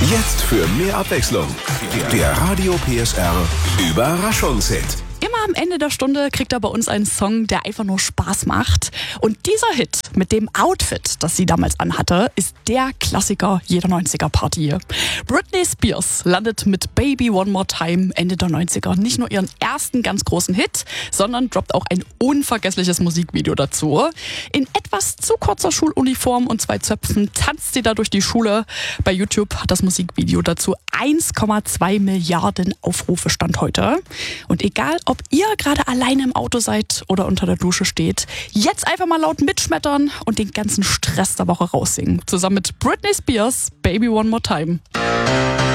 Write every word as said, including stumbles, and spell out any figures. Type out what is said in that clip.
Jetzt für mehr Abwechslung. Der Radio P S R Überraschungshit. Immer am Ende der Stunde kriegt er bei uns einen Song, der einfach nur Spaß macht. Und dieser Hit mit dem Outfit, das sie damals anhatte, ist der Klassiker jeder neunziger-Party. Britney Spears landet mit Baby One More Time Ende der neunziger nicht nur ihren ersten ganz großen Hit, sondern droppt auch ein unvergessliches Musikvideo dazu. In etwas zu kurzer Schuluniform und zwei Zöpfen tanzt sie da durch die Schule. Bei YouTube hat das Musikvideo dazu eins Komma zwei Milliarden Aufrufe Stand heute. Und egal, ob ihr gerade alleine im Auto seid oder unter der Dusche steht, jetzt einfach mal laut mitschmettern und den ganzen Stress der Woche raussingen. Zusammen mit Britney Spears, Baby One More Time.